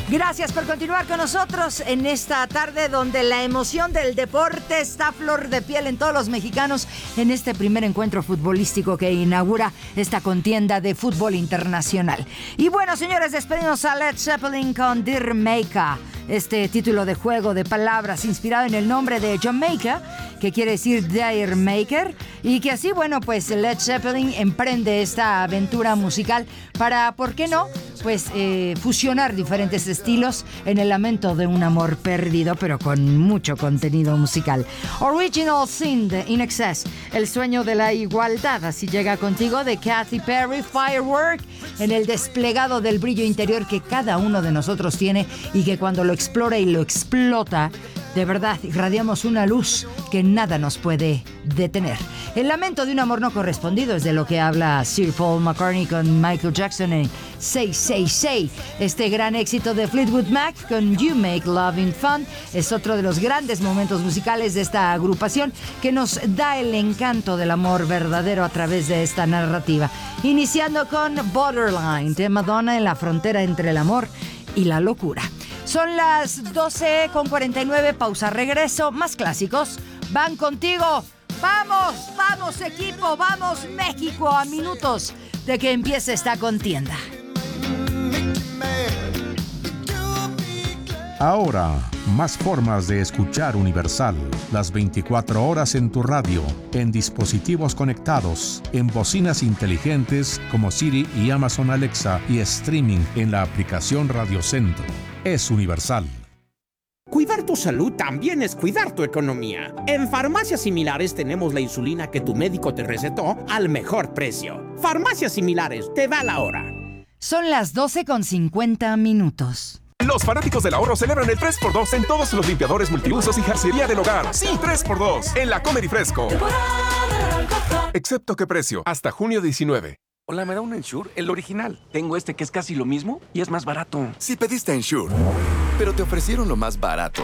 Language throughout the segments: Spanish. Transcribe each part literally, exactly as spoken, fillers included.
Gracias por continuar con nosotros en esta tarde donde la emoción del deporte está a flor de piel en todos los mexicanos en este primer encuentro futbolístico que inaugura esta contienda de fútbol internacional. Y bueno, señores, despedimos a Led Zeppelin con Dear Maker, este título de juego de palabras inspirado en el nombre de Jamaica, que quiere decir Dear Maker, y que así, bueno, pues Led Zeppelin emprende esta aventura musical para, ¿por qué no?, pues eh, fusionar diferentes estilos en el lamento de un amor perdido, pero con mucho contenido musical. Original Sin de In Excess, el sueño de la igualdad, así llega contigo, de Katy Perry. Firework, en el desplegado del brillo interior que cada uno de nosotros tiene y que cuando lo explora y lo explota, de verdad, irradiamos una luz que nada nos puede detener. El lamento de un amor no correspondido es de lo que habla Sir Paul McCartney con Michael Jackson en Say, Say, Say. Este gran éxito de Fleetwood Mac con You Make Loving Fun es otro de los grandes momentos musicales de esta agrupación que nos da el encanto del amor verdadero a través de esta narrativa. Iniciando con Borderline de Madonna, en la frontera entre el amor y la locura. Son las doce con cuarenta y nueve, pausa, regreso. Más clásicos van contigo. ¡Vamos! ¡Vamos, equipo! ¡Vamos, México! A minutos de que empiece esta contienda. Ahora, más formas de escuchar Universal. Las veinticuatro horas en tu radio, en dispositivos conectados, en bocinas inteligentes como Siri y Amazon Alexa y streaming en la aplicación Radio Centro. Es Universal. Cuidar tu salud también es cuidar tu economía. En Farmacias Similares tenemos la insulina que tu médico te recetó al mejor precio. Farmacias Similares, te da la hora. Son las doce con cincuenta minutos. Los fanáticos del ahorro celebran el tres por dos en todos los limpiadores multiusos y jarcería del hogar. Sí, tres por dos en la Comer y Fresco. Excepto qué precio, hasta junio diecinueve. Hola, ¿me da un Ensure? El original. Tengo este que es casi lo mismo y es más barato. Si pediste Ensure, pero te ofrecieron lo más barato.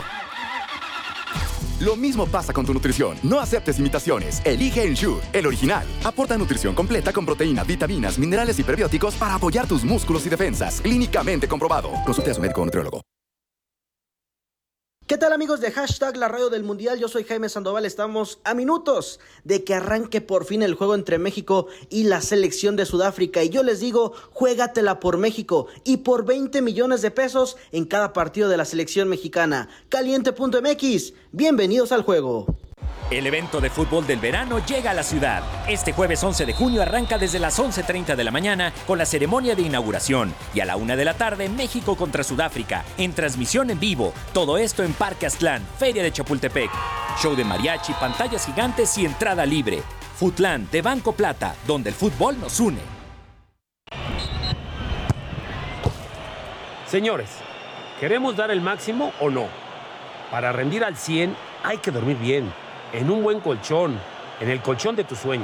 Lo mismo pasa con tu nutrición. No aceptes imitaciones. Elige Ensure, el original. Aporta nutrición completa con proteínas, vitaminas, minerales y prebióticos para apoyar tus músculos y defensas. Clínicamente comprobado. Consulte a su médico o nutriólogo. ¿Qué tal, amigos de Hashtag La Radio del Mundial? Yo soy Jaime Sandoval. Estamos a minutos de que arranque por fin el juego entre México y la selección de Sudáfrica. Y yo les digo, juégatela por México y por veinte millones de pesos en cada partido de la selección mexicana. Caliente punto m x, bienvenidos al juego. El evento de fútbol del verano llega a la ciudad. Este jueves once de junio arranca desde las once treinta de la mañana con la ceremonia de inauguración y a la una de la tarde México contra Sudáfrica en transmisión en vivo. Todo esto en Parque Aztlán, Feria de Chapultepec. Show de mariachi, pantallas gigantes y entrada libre. Futlán de Banco Plata, donde el fútbol nos une. Señores, ¿queremos dar el máximo o no? Para rendir al cien hay que dormir bien. En un buen colchón, en el colchón de tus sueños.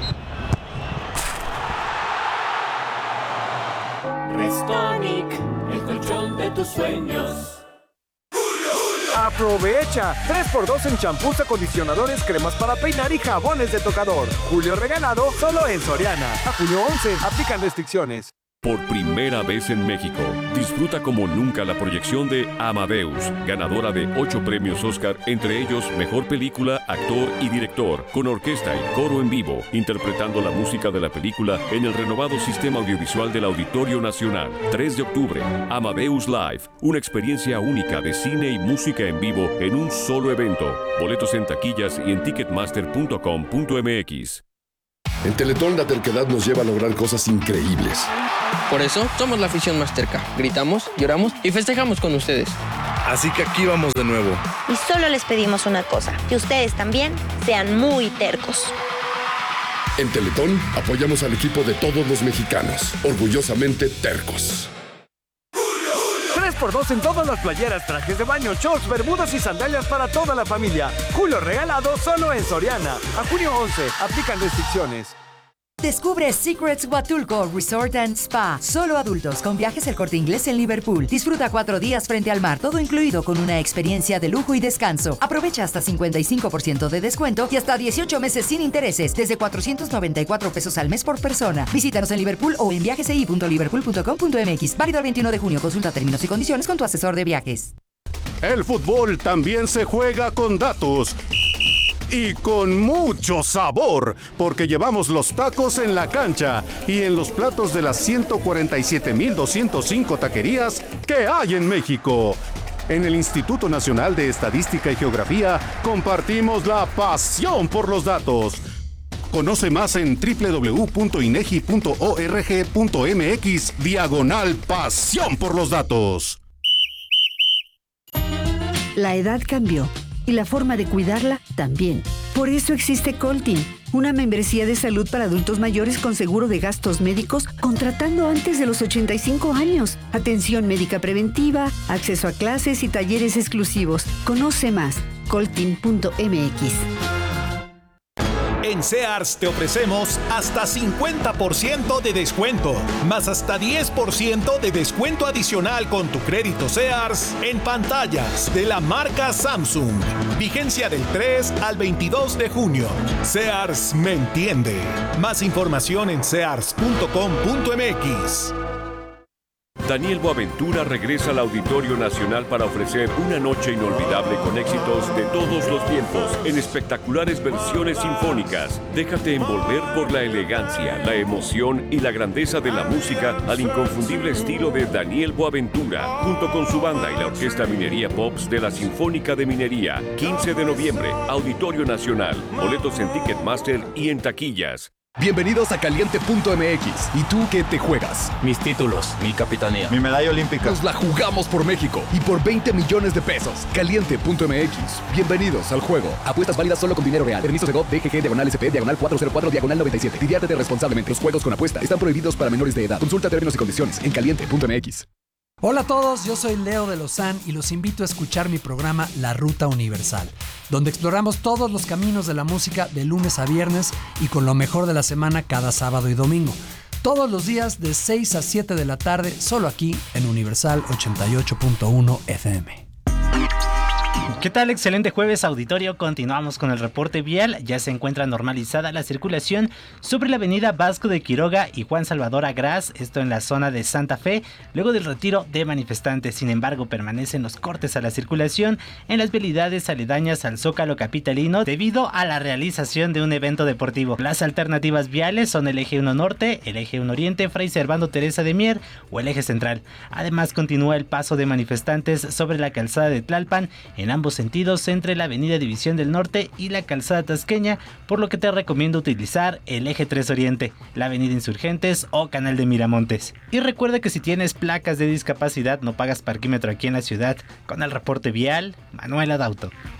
Restonic, el colchón de tus sueños. Aprovecha tres por dos en champús, acondicionadores, cremas para peinar y jabones de tocador. Julio regalado solo en Soriana. A junio once, aplican restricciones. Por primera vez en México, disfruta como nunca la proyección de Amadeus, ganadora de ocho premios Oscar, entre ellos Mejor Película, Actor y Director, con orquesta y coro en vivo, interpretando la música de la película en el renovado sistema audiovisual del Auditorio Nacional. tres de octubre, Amadeus Live, una experiencia única de cine y música en vivo en un solo evento. Boletos en taquillas y en ticketmaster punto com punto m x. En Teletón la terquedad nos lleva a lograr cosas increíbles. Por eso somos la afición más terca. Gritamos, lloramos y festejamos con ustedes. Así que aquí vamos de nuevo. Y solo les pedimos una cosa, que ustedes también sean muy tercos. En Teletón apoyamos al equipo de todos los mexicanos, orgullosamente tercos. tres por dos en todas las playeras, trajes de baño, shorts, bermudas y sandalias para toda la familia. Julio regalado solo en Soriana. A junio once, aplican restricciones. Descubre Secrets Huatulco Resort and Spa. Solo adultos con viajes El Corte Inglés en Liverpool. Disfruta cuatro días frente al mar, todo incluido con una experiencia de lujo y descanso. Aprovecha hasta cincuenta y cinco por ciento de descuento y hasta dieciocho meses sin intereses desde cuatrocientos noventa y cuatro pesos al mes por persona. Visítanos en Liverpool o en viajes punto liverpool punto com punto m x. Válido el veintiuno de junio. Consulta términos y condiciones con tu asesor de viajes. El fútbol también se juega con datos. Y con mucho sabor, porque llevamos los tacos en la cancha y en los platos de las ciento cuarenta y siete mil doscientos cinco taquerías que hay en México. En el Instituto Nacional de Estadística y Geografía compartimos la pasión por los datos. Conoce más en doble u doble u doble u punto inegi punto org punto m x diagonal pasión por los datos. La edad cambió y la forma de cuidarla también. Por eso existe Coltin, una membresía de salud para adultos mayores con seguro de gastos médicos contratando antes de los ochenta y cinco años. Atención médica preventiva, acceso a clases y talleres exclusivos. Conoce más, coltin punto m x. En Sears te ofrecemos hasta cincuenta por ciento de descuento, más hasta diez por ciento de descuento adicional con tu crédito Sears en pantallas de la marca Samsung. Vigencia del tres al veintidós de junio. Sears me entiende. Más información en sears punto com punto m x. Daniel Boaventura regresa al Auditorio Nacional para ofrecer una noche inolvidable con éxitos de todos los tiempos en espectaculares versiones sinfónicas. Déjate envolver por la elegancia, la emoción y la grandeza de la música al inconfundible estilo de Daniel Boaventura, junto con su banda y la Orquesta Minería Pops de la Sinfónica de Minería. quince de noviembre, Auditorio Nacional. Boletos en Ticketmaster y en taquillas. Bienvenidos a Caliente punto m x. ¿Y tú qué te juegas? Mis títulos, mi capitanía, mi medalla olímpica. Nos la jugamos por México y por veinte millones de pesos. Caliente punto m x. Bienvenidos al juego. Apuestas válidas solo con dinero real. Permiso de G O V, D G G, diagonal S P, diagonal cuatrocientos cuatro, diagonal noventa y siete. Diviértete responsablemente. Los juegos con apuesta están prohibidos para menores de edad. Consulta términos y condiciones en Caliente punto m x. Hola a todos, yo soy Leo de Lozán y los invito a escuchar mi programa La Ruta Universal, donde exploramos todos los caminos de la música de lunes a viernes y con lo mejor de la semana cada sábado y domingo. Todos los días de seis a siete de la tarde, solo aquí en Universal ochenta y ocho punto uno F M. ¿Qué tal? Excelente jueves, auditorio. Continuamos con el reporte vial. Ya se encuentra normalizada la circulación sobre la avenida Vasco de Quiroga y Juan Salvador Agraz, esto en la zona de Santa Fe, luego del retiro de manifestantes. Sin embargo, permanecen los cortes a la circulación en las vialidades aledañas al Zócalo capitalino debido a la realización de un evento deportivo. Las alternativas viales son el eje uno Norte, el eje uno Oriente, Fray Servando Teresa de Mier o el eje central. Además, continúa el paso de manifestantes sobre la calzada de Tlalpan en ambos sentidos entre la avenida División del Norte y la calzada Tasqueña, por lo que te recomiendo utilizar el eje tres Oriente, la avenida Insurgentes o Canal de Miramontes. Y recuerda que si tienes placas de discapacidad no pagas parquímetro aquí en la ciudad. Con el reporte vial, Manuel Adauto.